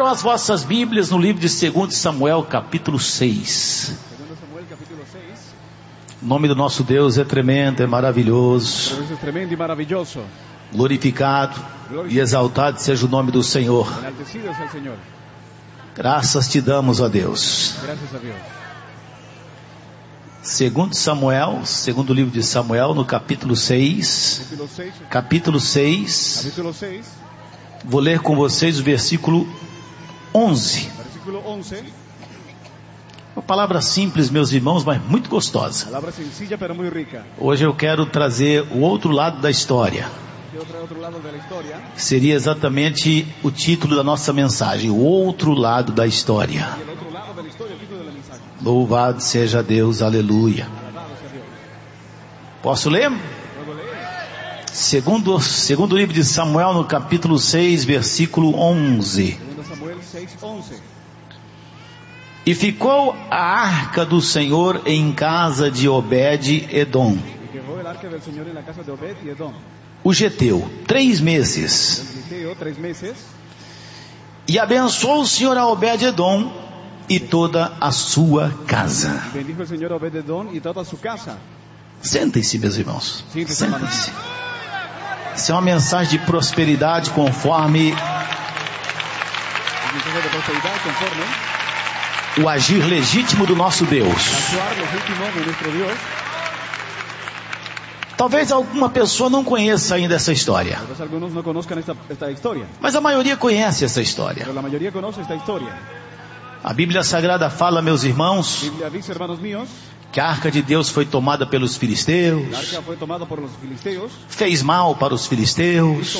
as vossas Bíblias no livro de 2 Samuel, capítulo 6. O nome do nosso Deus é tremendo, é maravilhoso. Deus é tremendo e maravilhoso. Glorificado e exaltado seja o nome do Senhor. Enaltecido es el Señor. Graças te damos, ó Deus. Gracias a Dios. Segundo livro de Samuel, no capítulo 6. Capítulo 6. Capítulo 6. Vou ler com vocês o versículo 11. Versículo 11. Uma palavra simples, meus irmãos, mas muito gostosa. Palavra sencilla, pero muy rica. Hoje eu quero trazer o outro lado da história. Outro lado da história. Que seria exatamente o título da nossa mensagem, o outro lado da história. Louvado seja Deus, aleluia. Posso ler? Segundo livro de Samuel, no capítulo 6, versículo 11. Samuel 6:11. E ficou a arca do Senhor em casa de Obed-Edom, o geteu, 3 meses. E abençoou o Senhor a Obed-Edom e toda a sua casa. Bendijo o Senhor Obed-Edom e toda a sua casa. Sentem-se, meus irmãos. Sentem-se. Isso é uma mensagem de prosperidade conforme o agir legítimo do nosso Deus. Talvez alguma pessoa não conheça ainda essa história. Mas a maioria conhece essa história. A Bíblia Sagrada fala, meus irmãos, que a arca de Deus foi tomada pelos filisteus, fez mal para os filisteus,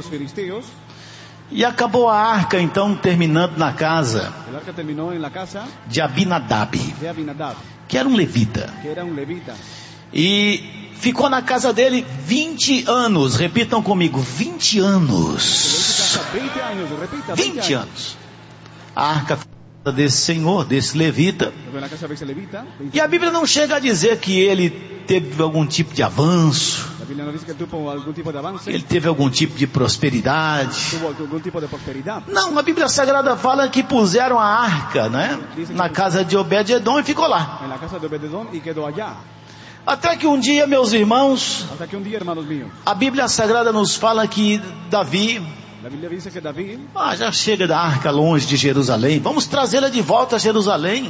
e acabou a arca então terminando na casa de Abinadab, que era um levita. E ficou na casa dele 20 anos, repitam comigo, 20 anos. 20 anos. A arca desse senhor, desse levita. E a Bíblia não chega a dizer que ele teve algum tipo de avanço, ele teve algum tipo de prosperidade. Não, a Bíblia Sagrada fala que puseram a arca, né, na casa de Obed-Edom e ficou lá. Até que um dia, meus irmãos, a Bíblia Sagrada nos fala que Davi, já chega da arca longe de Jerusalém, vamos trazê-la de volta a Jerusalém.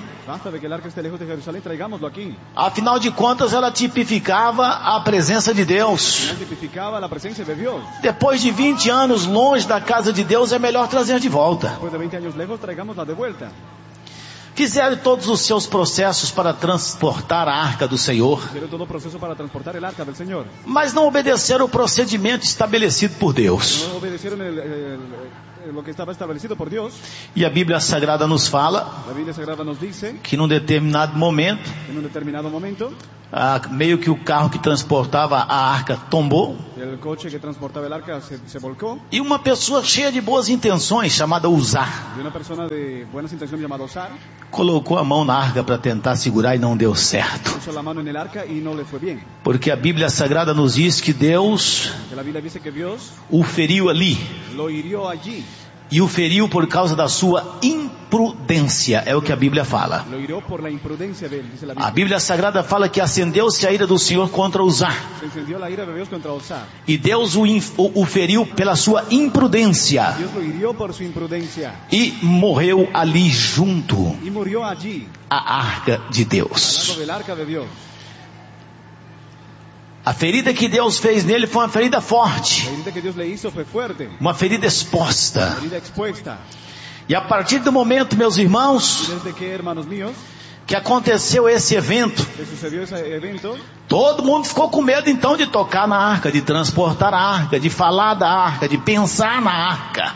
Afinal de contas, ela tipificava a presença de Deus. Depois de 20 anos longe da casa de Deus, é melhor trazer de volta. Fizeram todos os seus processos para transportar a arca do Senhor, mas não obedeceram o procedimento estabelecido por Deus. E a Bíblia Sagrada nos fala que num determinado momento, meio que o carro que transportava a arca tombou, e uma pessoa cheia de boas intenções, chamada Uzá, colocou a mão na arca para tentar segurar e não deu certo. Porque a Bíblia Sagrada nos diz que Deus o feriu ali. E o feriu por causa da sua imprudência, é o que a Bíblia fala. A Bíblia Sagrada fala que acendeu-se a ira do Senhor contra Uzá. E Deus o feriu pela sua imprudência. E morreu ali junto à arca de Deus. A ferida que Deus fez nele foi uma ferida forte, uma ferida exposta. E a partir do momento, meus irmãos, que aconteceu esse evento, todo mundo ficou com medo então de tocar na arca, de transportar a arca, de falar da arca, de pensar na arca.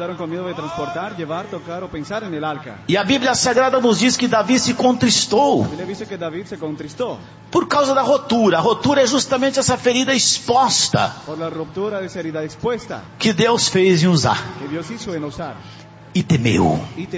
E a Bíblia Sagrada nos diz que Davi se contristou por causa da rotura. A rotura é justamente essa ferida exposta que Deus fez em Uzá. E temeu.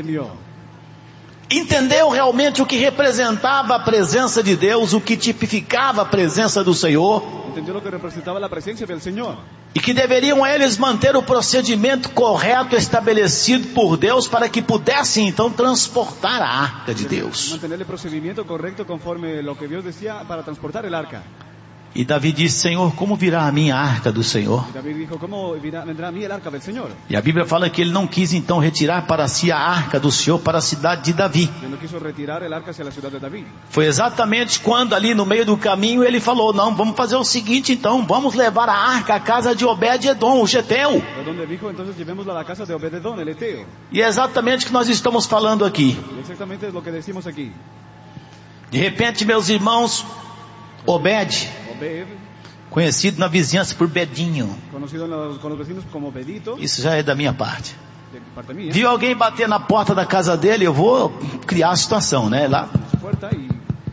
Entendeu realmente o que representava a presença de Deus, o que tipificava a presença do Senhor. entendió lo que representaba la presencia del Señor. E que deveriam eles manter o procedimento correto estabelecido por Deus para que pudessem então transportar a arca de Deus. Mantener el procedimiento correcto conforme lo que Dios decía para transportar el arca. E Davi disse: Senhor, como virá a minha arca do Senhor? Y David dijo, ¿cómo vendrá a mí el arca del Señor? E a Bíblia fala que ele não quis então retirar para si a arca do Senhor para a cidade de Davi. Él no quiso retirar el arca hacia la ciudad de David. Foi exatamente quando ali no meio do caminho ele falou: não, vamos fazer o seguinte então, vamos levar a arca à casa de Obed-edom, o geteu. Fue donde dijo, entonces llevémosla a la casa de Obed-edom, el Eteo. E é exatamente o que nós estamos falando aqui. Y exactamente es lo que decimos aquí. De repente, meus irmãos, Obed, Obed, conhecido na vizinhança por Bedinho, conocido con los vecinos como Bedito, isso já é da minha parte. de parte mía, Viu alguém bater na porta da casa dele, eu vou criar a situação, né? Lá, en su puerta y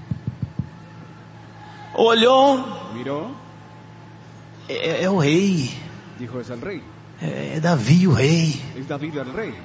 olhou, miró, é o rei, dijo, es el rey. é Davi o rei. Es David el rey.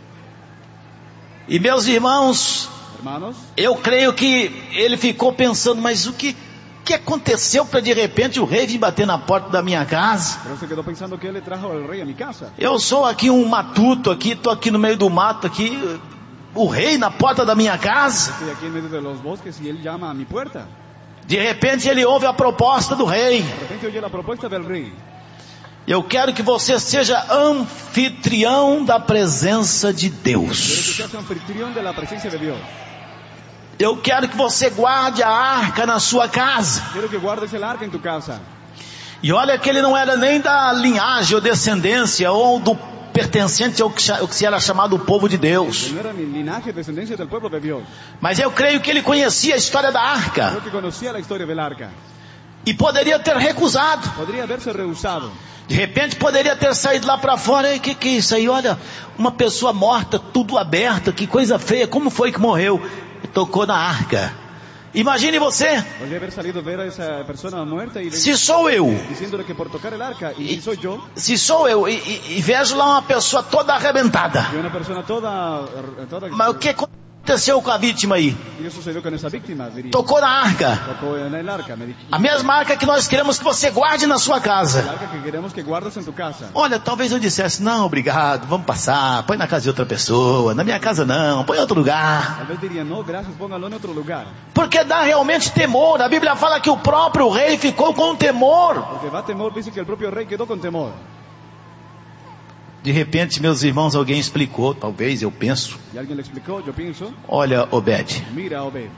E meus irmãos, Hermanos, eu creio que ele ficou pensando, mas o que aconteceu para de repente o rei vir bater na porta da minha casa? pero se quedó pensando que él le trajo al rey a mi casa. Eu sou aqui um matuto, estou aqui no meio do mato, aqui, o rei na porta da minha casa. Estoy aquí en medio de los bosques y él llama a mi puerta. De repente ele ouve a proposta do rei: De repente oye la propuesta del rey. eu quero que você seja anfitrião da presença de Quiero que Deus. seas anfitrión de la presencia de Dios. Eu quero que você guarde a arca na sua casa. Quiero que guardes el arca en tu casa. E olha que ele não era nem da linhagem ou descendência ou do pertencente ao que se era chamado o povo de Deus. Él no era ni linaje, descendencia del pueblo de Dios. Mas eu creio que ele conhecia a história da arca Creo que conocía la historia del arca. e poderia ter recusado. Podría haberse rehusado. De repente poderia ter saído lá para fora. E que é isso aí? Olha, uma pessoa morta, tudo aberto, que coisa feia. Como foi que morreu? E tocou na arca. Imagine você, Podría haber salido a ver a esa persona muerta y se sou eu, diciéndole que por tocar el arca, y si soy yo, e vejo lá uma pessoa toda arrebentada. y una persona toda Mas o que aconteceu com a vítima aí? ¿qué sucedió con esa víctima? Diría. Tocou na arca. Tocó en el arca, me dijo. A mesma arca que nós queremos que você guarde na sua El casa. arca que queremos que guardes en tu casa. Olha, talvez eu dissesse: não, obrigado, vamos passar, põe na casa de outra pessoa, na minha casa não, põe em outro lugar. Tal vez diría, no, gracias, póngalo en otro lugar. Porque dá realmente temor. A Bíblia fala que o próprio rei ficou com temor. Porque va temor, dice que el propio rey quedó con temor. De repente, meus irmãos, alguém explicou, talvez, eu penso: Y alguien le explicó, yo pienso, olha, Obed, mira, Obed,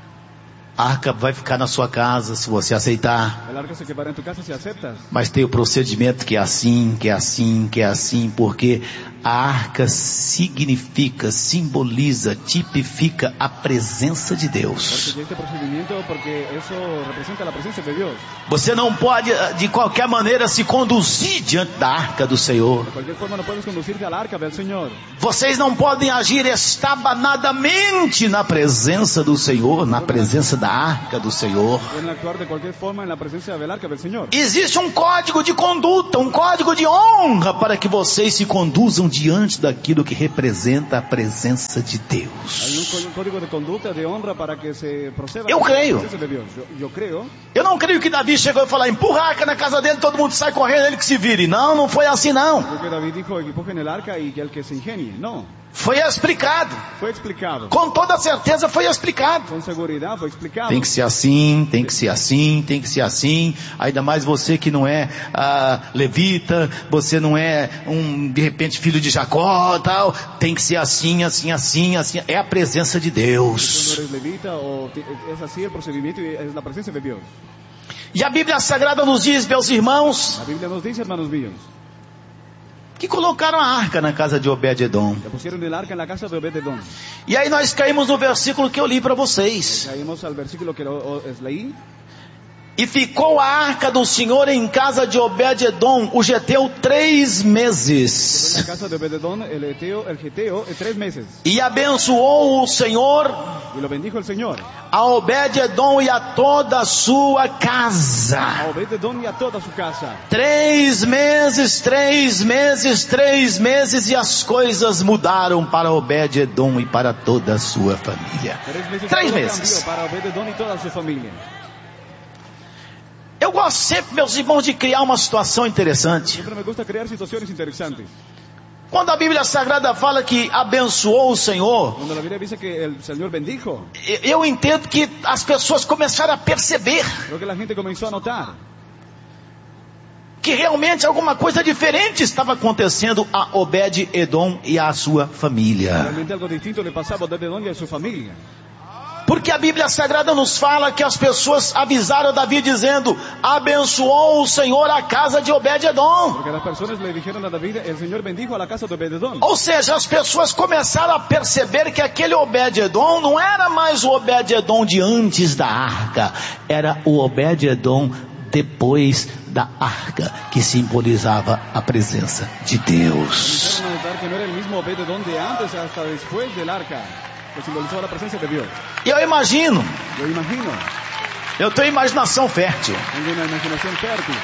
a arca vai ficar na sua casa se você aceitar. el arca se quedará en tu casa si aceptas. Mas tem o procedimento que é assim, que é assim, que é assim, porque a arca significa, simboliza, tipifica a presença de Deus. Porque este procedimiento, porque eso representa la presencia de Dios. Você não pode, de qualquer maneira, se conduzir diante da arca do Senhor. De cualquier forma no puedes conducirte al arca del Señor. Vocês não podem agir estabanadamente na presença do Senhor, na presença da arca do Senhor. Pueden actuar de cualquier forma en la presencia del arca del Señor. Existe um código de conduta, um código de honra para que vocês se conduzam diante daquilo que representa a presença de Hay Deus. un código de conducta, de honra para que se proceda Eu con la creio. presencia de Dios. Yo creo. Eu não creio que Davi chegou e falou: empurra a arca na casa dele, todo mundo sai correndo, ele que se vire. Não, não foi assim não. Creo que David dijo que empujen el arca y que el que se ingenie. No, Foi explicado. fue explicado. Com toda certeza foi explicado. Con seguridad fue explicado. Tem que ser assim, tem que ser assim, tem que ser assim. Ainda mais você que não é levita, você não é de repente filho de Jacó, tal. Tem que ser assim, assim, assim, assim. É a presença de Tú no Deus. eres levita o es así el procedimiento y es la presencia de Dios. E a Bíblia Sagrada nos diz, meus irmãos, La Biblia nos dice, hermanos míos, que colocaram a arca na casa de Obed-edom. le pusieron el arca en la casa de Obed-edom. E aí nós caímos no versículo que eu li para vocês. Caímos al versículo que leí. E ficou a arca do Senhor em casa de Obed-edom, o geteu 3 En meses. la casa de Obed-edom, el geteo, 3 meses. E abençoou o Senhor Y lo bendijo el Señor. a Obed-edom e a toda a sua casa. A Obed-edom y a toda su casa. 3 meses, 3 meses, 3 meses, e as coisas mudaram para Obed-edom e para toda a sua família. 3 meses. 3 todo meses. cambió para Obed-edom y toda su familia. Eu gosto sempre, meus irmãos, de criar uma situação interessante. Siempre me gusta crear situaciones interesantes. Quando a Bíblia Sagrada fala que abençoou o Senhor, Cuando la Biblia dice que el Señor bendijo, eu entendo que as pessoas começaram a perceber creo que la gente comenzó a notar que realmente alguma coisa diferente estava acontecendo a Obed-Edom e a sua família. realmente algo distinto le pasaba a Obed-Edom y a su familia. Porque a Bíblia Sagrada nos fala que as pessoas avisaram Davi dizendo: abençoou o Senhor a casa de Obed-Edom. Porque las personas le dijeron a David, el Señor bendijo a la casa de Obed-Edom. Ou seja, as pessoas começaram a perceber que aquele Obed-Edom não era mais o Obed-Edom de antes da arca, era o Obed-Edom depois da arca, que simbolizava a presença de Deus. Comenzaron a notar que no era el mismo Obed-Edom de antes hasta después del arca, que simbolizaba la presencia de Dios. E eu imagino, Yo imagino, eu tenho imaginação fértil, tengo una imaginación fértil.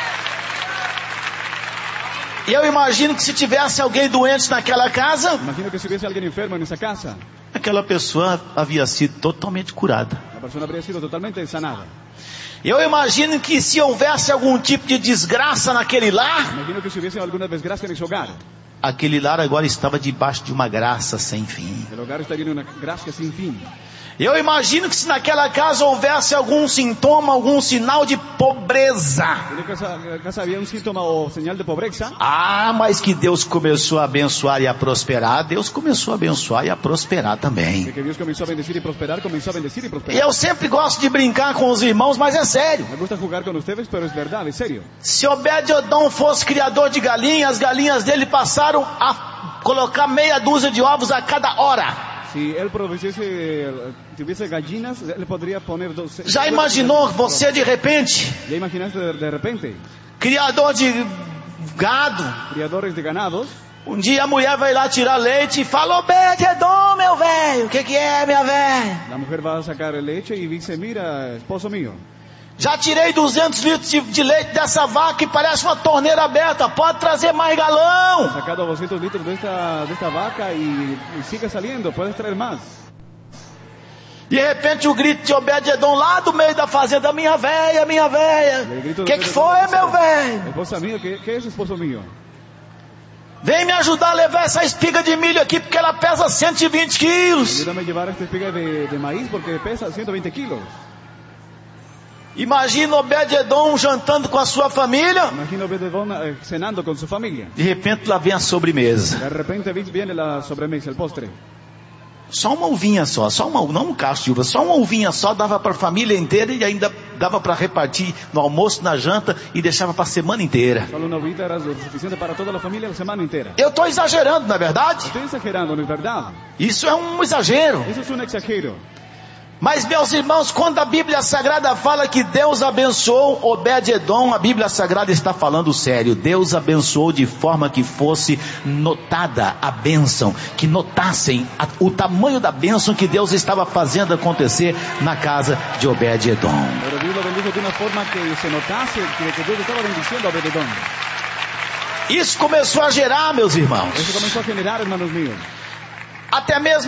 e eu imagino que se tivesse alguém doente naquela casa, Imagino que si hubiese alguien enfermo en esa casa, aquela pessoa havia sido totalmente curada. la persona habría sido totalmente sanada. Eu imagino que se houvesse algum tipo de desgraça naquele lar, Imagino que si hubiese alguna desgracia en su hogar, aquele lar agora estava debaixo de uma graça sem fim. el hogar estaría en una gracia sin fin. Eu imagino que se naquela casa houvesse algum sintoma, algum sinal de pobreza. En casa había un síntoma o señal de pobreza. Ah, mas que Deus começou a abençoar e a prosperar, Deus começou a abençoar e a prosperar também. De que Dios comenzó a bendecir y prosperar, comenzó a bendecir y E prosperar. eu sempre gosto de brincar com os irmãos, mas é sério. Me gusta jugar con ustedes, pero es verdad, es serio. Se Obed-Edom fosse criador de galinhas, as galinhas dele passaram a colocar meia dúzia de ovos a cada hora. Si él tuviese gallinas, él podría poner 12. Já imaginou você de repente, ¿Ya imaginaste de repente? criador de gado, Criadores de ganados. um dia a mulher vai lá tirar leite e fala: Obed-Edom, meu velho, o que é, minha velha? La mujer va a sacar leche y dice, mira, esposo mío, Já tirei 200 litros de leite dessa vaca e parece uma torneira aberta, pode trazer mais he galão. sacado 200 litros de esta vaca y sigue saliendo, puedes traer más. De repente o grito de Obed-Edom lá do meio da fazenda: minha velha, minha velha, Y el grito o de que Obed-Edom foi, dice, meu velho? esposa mío, ¿qué es esposo mío? Vem me ajudar a levar essa espiga de milho aqui, porque ela pesa 120 quilos. Ayúdame a llevar esta espiga de maíz porque pesa 120 kilos. Imagina Obed-Edom jantando com a sua família. Imagino Obed-Edom cenando con su familia. De repente lá vem a sobremesa. De repente viene la sobremesa, el postre. Só uma uvinha só, não um cacho de uva, só uma uvinha só dava para a família inteira e ainda dava para repartir no almoço, na janta e deixava para a semana inteira. Solo una uvita era lo suficiente para toda la familia la semana entera. Eu estou exagerando, não é verdade? Estoy exagerando, ¿no es verdad? Isso é um exagero. Eso es un exagero. Mas, meus irmãos, quando a Bíblia Sagrada fala que Deus abençoou Obed-Edom, a Bíblia Sagrada está falando sério. Deus abençoou de forma que fosse notada a bênção, que notassem o tamanho da bênção que Deus estava fazendo acontecer na casa de Obed-Edom. Pero Dios lo bendijo de una forma que se notase que Dios estaba bendiciendo a Obed-Edom. Isso começou a gerar, meus irmãos, Eso comenzó a generar, hermanos míos, até mesmo